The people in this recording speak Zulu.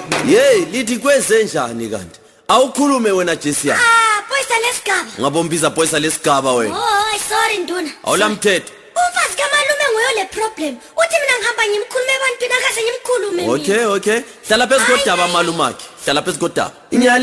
Hey, lithi kwezenjani kanti? Awukhulume wena Jesiya. Boyisa lesigaba. Ngabombiza boyisa lesigaba wena. Oh, sorry Nduna. Awulamthetho. Umfazi kamalume nguyo le problem. Uthi mina ngihamba ngimkhulume ebantwini akaze ngimkhulume mina. Okay. Hlala phezu kodaba malumakhe. Hlala phezu kodaba.